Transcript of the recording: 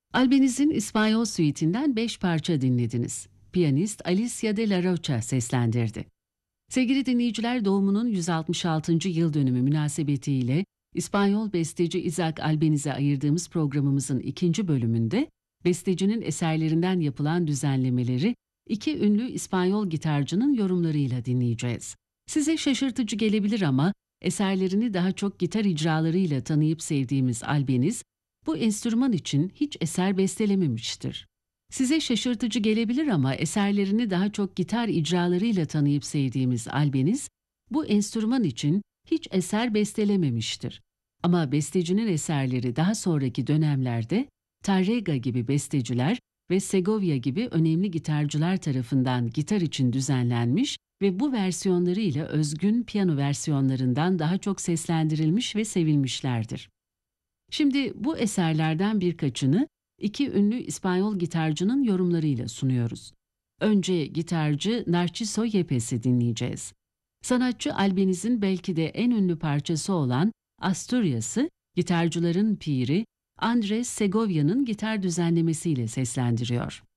Albeniz'in İspanyol Suite'inden 5 parça dinlediniz. Piyanist Alicia de la Rocha seslendirdi. Sevgili dinleyiciler, doğumunun 166. yıl dönümü münasebetiyle İspanyol besteci Isaac Albeniz'e ayırdığımız programımızın ikinci bölümünde bestecinin eserlerinden yapılan düzenlemeleri iki ünlü İspanyol gitarcının yorumlarıyla dinleyeceğiz. Size şaşırtıcı gelebilir ama eserlerini daha çok gitar icralarıyla tanıyıp sevdiğimiz Albeniz, bu enstrüman için hiç eser bestelememiştir. Size şaşırtıcı gelebilir ama eserlerini daha çok gitar icralarıyla tanıyıp sevdiğimiz Albeniz, bu enstrüman için hiç eser bestelememiştir. Ama bestecinin eserleri daha sonraki dönemlerde Tárrega gibi besteciler ve Segovia gibi önemli gitarcılar tarafından gitar için düzenlenmiş ve bu versiyonlarıyla özgün piyano versiyonlarından daha çok seslendirilmiş ve sevilmişlerdir. Şimdi bu eserlerden birkaçını iki ünlü İspanyol gitarcının yorumlarıyla sunuyoruz. Önce gitarcı Narciso Yepes'i dinleyeceğiz. Sanatçı Albeniz'in belki de en ünlü parçası olan Asturias'ı gitarcıların piri Andrés Segovia'nın gitar düzenlemesiyle seslendiriyor.